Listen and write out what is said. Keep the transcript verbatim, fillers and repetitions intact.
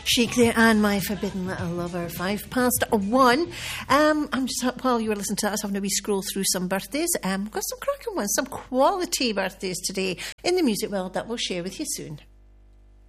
Chic there and My Forbidden Little Lover, five past one. Um, I'm just, while you were listening to that, I was having a wee scroll through some birthdays. Um, we've got some cracking ones, some quality birthdays today in the music world that we'll share with you soon.